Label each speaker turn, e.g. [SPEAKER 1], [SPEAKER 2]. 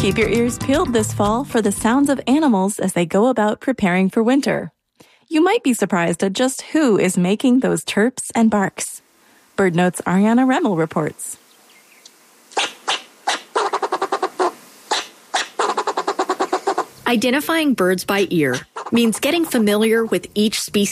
[SPEAKER 1] Keep your ears peeled this fall for the sounds of animals as they go about preparing for winter. You might be surprised at just who is making those chirps and barks. BirdNote's Ariana Remmel reports.
[SPEAKER 2] Identifying birds by ear means getting familiar with each species